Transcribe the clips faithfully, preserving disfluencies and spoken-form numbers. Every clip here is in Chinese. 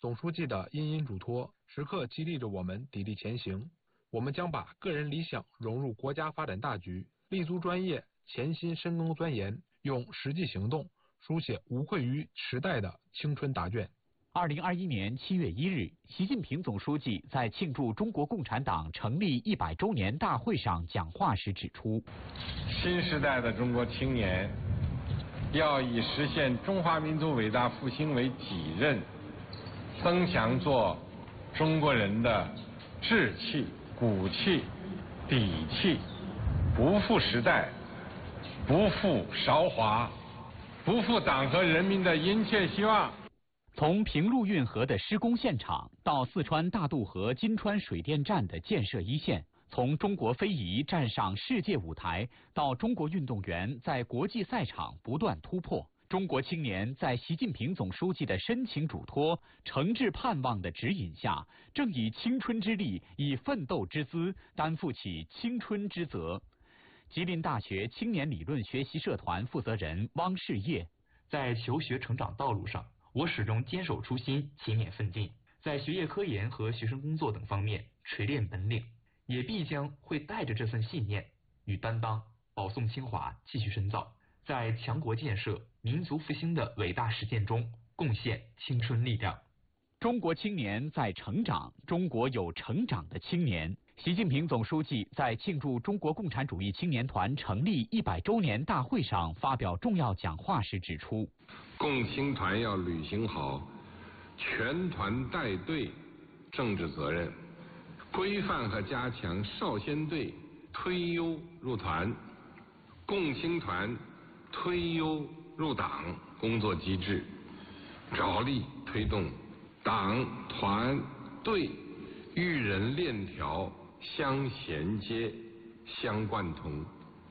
总书记的殷殷嘱托，时刻激励着我们砥砺前行。我们将把个人理想融入国家发展大局，立足专业，潜心深耕钻研，用实际行动书写无愧于时代的青春答卷。 二零二一年七月一日，习近平总书记在庆祝中国共产党成立一百周年大会上讲话时指出， 新时代的中国青年要以实现中华民族伟大复兴为己任，增强做中国人的志气、骨气、底气，不负时代，不负韶华，不负党和人民的殷切希望。 从平陆运河的施工现场到四川大渡河金川水电站的建设一线，从中国非遗站上世界舞台到中国运动员在国际赛场不断突破，中国青年在习近平总书记的深情嘱托、诚挚盼望的指引下，正以青春之力、以奋斗之姿担负起青春之责。吉林大学青年理论学习社团负责人汪世业， 在求学成长道路上，我始终坚守初心，勤勉奋进，在学业科研和学生工作等方面锤炼本领，也必将会带着这份信念与担当，保送清华继续深造，在强国建设、民族复兴的伟大实践中贡献青春力量。 中国青年在成长，中国有成长的青年。习近平总书记在庆祝中国共产主义青年团成立一百周年大会上发表重要讲话时指出， 共青团要履行好全团带队政治责任，规范和加强少先队推优入团、共青团推优入党工作机制，着力推动党团队育人链条相衔接、相贯通。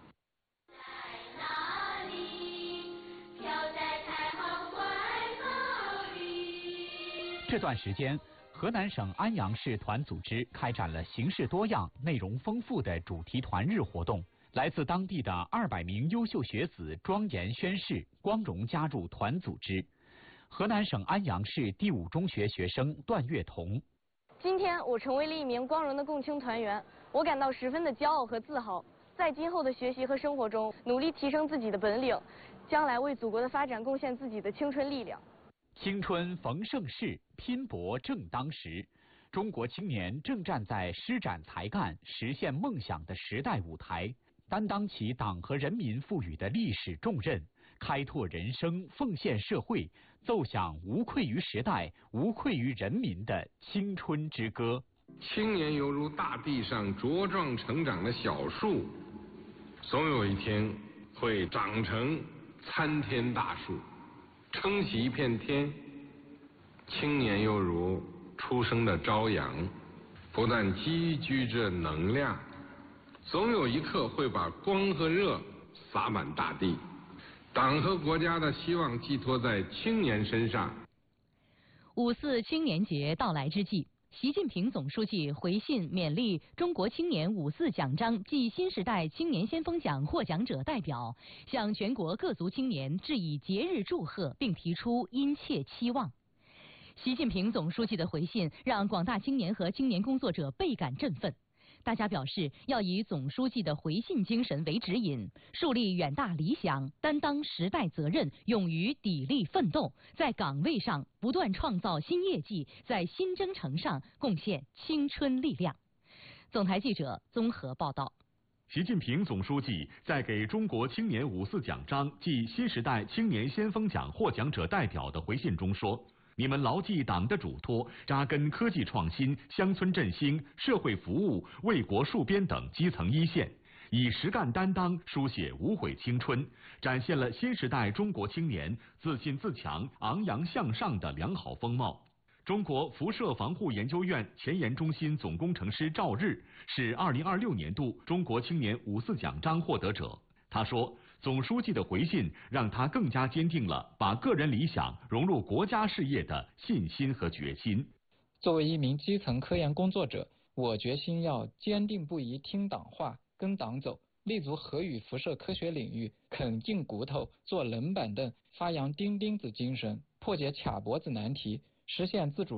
这段时间，河南省安阳市团组织开展了形式多样、内容丰富的主题团日活动。来自当地的二百名优秀学子庄严宣誓，光荣加入团组织。河南省安阳市第五中学学生段月彤， 今天我成为了一名光荣的共青团员，我感到十分的骄傲和自豪。在今后的学习和生活中，努力提升自己的本领，将来为祖国的发展贡献自己的青春力量。 青春逢盛世，拼搏正当时。中国青年正站在施展才干、实现梦想的时代舞台，担当起党和人民赋予的历史重任，开拓人生，奉献社会，奏响无愧于时代、无愧于人民的青春之歌。 青年犹如大地上茁壮成长的小树，总有一天会长成参天大树，撑起一片天。青年又如初生的朝阳，不但积聚着能量，总有一刻会把光和热洒满大地。党和国家的希望寄托在青年身上。 五四青年节到来之际，习近平总书记回信勉励中国青年五四奖章暨新时代青年先锋奖获奖者代表，向全国各族青年致以节日祝贺，并提出殷切期望。习近平总书记的回信让广大青年和青年工作者倍感振奋。大家表示要以总书记的回信精神为指引，树立远大理想，担当时代责任，勇于砥砺奋斗，在岗位上不断创造新业绩，在新征程上贡献青春力量。总台记者综合报道。 习近平总书记在给中国青年五四奖章暨新时代青年先锋奖获奖者代表的回信中说，你们牢记党的嘱托，扎根科技创新、乡村振兴、社会服务、为国戍边等基层一线，以实干担当书写无悔青春，展现了新时代中国青年自信自强、昂扬向上的良好风貌。中国辐射防护研究院前沿中心总工程师赵日是二零二六年度中国青年五四奖章获得者。他说，总书记的回信让他更加坚定了把个人理想融入国家事业的信心和决心。 作为一名基层科研工作者，我决心要坚定不移听党话，跟党走，立足核与辐射科学领域，啃尽骨头，坐冷板凳，发扬钉钉子精神，破解卡脖子难题，实现自主